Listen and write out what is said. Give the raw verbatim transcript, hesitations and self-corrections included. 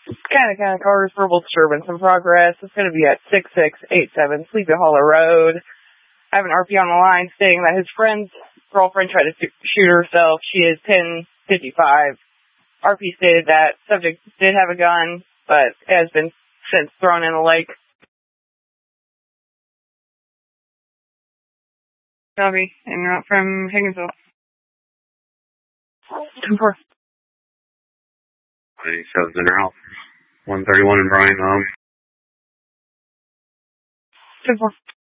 Kind of, kind of cars, verbal disturbance in progress. It's going to be at six six eight seven Sleepy Hollow Road. I have an R P on the line saying that his friend's girlfriend tried to shoot herself. She is ten fifty-five. R P stated that subject did have a gun, but has been since thrown in the lake. Shelby, and you're out from Higginsville. ten four. ninety-seven in her house. one thirty-one in Bryan, um. ten four.